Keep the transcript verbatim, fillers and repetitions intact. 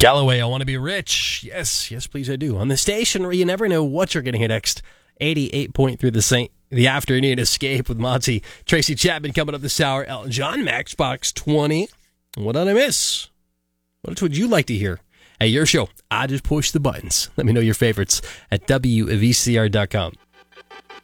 Galloway, I Want to Be Rich. Yes, yes, please I do. On the station where you never know what you're going to hear next. eighty-eight point three the Saint, the afternoon escape with Monty. Tracy Chapman coming up this hour. Elton John, Matchbox twenty. What did I miss? What would you like to hear at your show? I just push the buttons. Let me know your favorites at W V C R dot com.